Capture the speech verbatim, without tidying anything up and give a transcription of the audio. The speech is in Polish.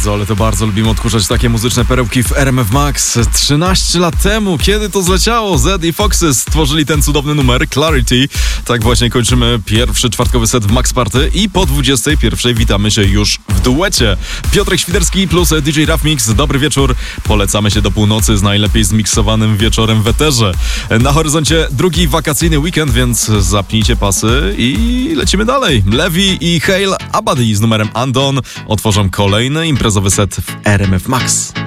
bardzo, ale to bardzo lubimy odkurzać takie muzyczne perełki w R M F Max. trzynaście lat temu, kiedy to zleciało, Zed i Foxes stworzyli ten cudowny numer Clarity. Tak właśnie kończymy pierwszy czwartkowy set w Max Party i po dwudziestej pierwszej witamy się już w duecie. Piotrek Świderski plus D J Rough Mix. Dobry wieczór. Polecamy się do północy z najlepiej zmiksowanym wieczorem w eterze. Na horyzoncie drugi wakacyjny weekend, więc zapnijcie pasy i lecimy dalej. Levi i Hale Abadi z numerem Undone otworzą kolejny imprezowy set w R M F Max.